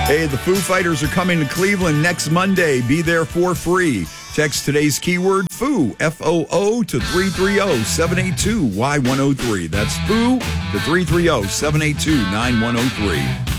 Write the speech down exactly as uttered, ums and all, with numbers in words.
Hey, the Foo Fighters are coming to Cleveland next Monday. Be there for free. Text today's keyword Foo, F O O, to three three zero, seven eight two, Y one zero three. That's Foo to three three zero, seven eight two, nine one zero three.